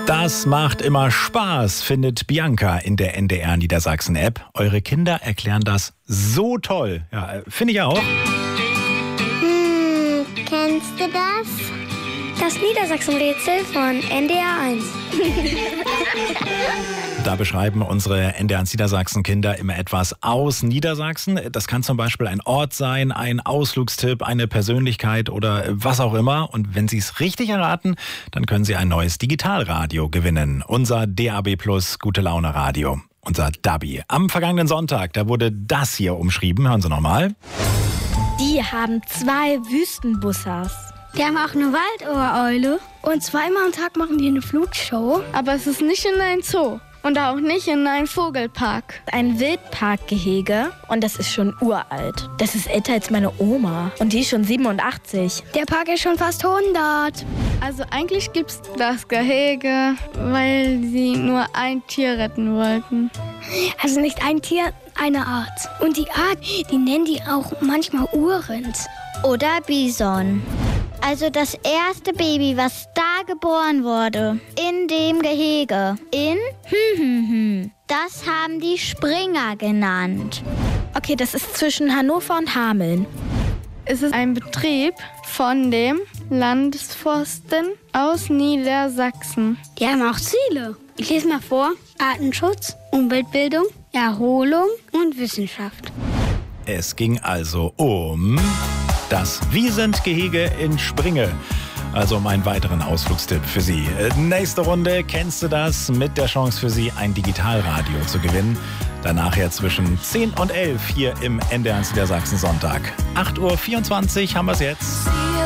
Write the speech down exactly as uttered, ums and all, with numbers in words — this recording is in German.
Das macht immer Spaß, findet Bianca in der N D R Niedersachsen-App. Eure Kinder erklären das so toll. Ja, finde ich auch. Hm, kennst du das? Das Niedersachsen-Rätsel von N D R eins. Da beschreiben unsere N D R eins Niedersachsen-Kinder immer etwas aus Niedersachsen. Das kann zum Beispiel ein Ort sein, ein Ausflugstipp, eine Persönlichkeit oder was auch immer. Und wenn Sie es richtig erraten, dann können Sie ein neues Digitalradio gewinnen. Unser D A B Plus Gute-Laune-Radio. Unser Dabi. Am vergangenen Sonntag, da wurde das hier umschrieben. Hören Sie nochmal. Die haben zwei Wüstenbussers. Die haben auch eine Waldohreule. Und zweimal am Tag machen die eine Flugshow. Aber es ist nicht in einem Zoo. Und auch nicht in einem Vogelpark. Ein Wildparkgehege. Und das ist schon uralt. Das ist älter als meine Oma. Und die ist schon siebenundachtzig. Der Park ist schon fast hundert. Also eigentlich gibt es das Gehege, weil sie nur ein Tier retten wollten. Also nicht ein Tier, eine Art. Und die Art, die nennen die auch manchmal Urrind. Oder Bison. Also das erste Baby, was da geboren wurde, in dem Gehege, in hm, hm, hm, das haben die Springer genannt. Okay, das ist zwischen Hannover und Hameln. Es ist ein Betrieb von dem Landesforsten aus Niedersachsen. Die haben auch Ziele. Ich lese mal vor. Artenschutz, Umweltbildung, Erholung und Wissenschaft. Es ging also um das Wiesentgehege in Springe. Also um einen weiteren Ausflugstipp für Sie. Nächste Runde, kennst du das? Mit der Chance für Sie, ein Digitalradio zu gewinnen. Danach ja zwischen zehn und elf hier im N D R eins Niedersachsen Sonntag. acht Uhr vierundzwanzig haben wir es jetzt.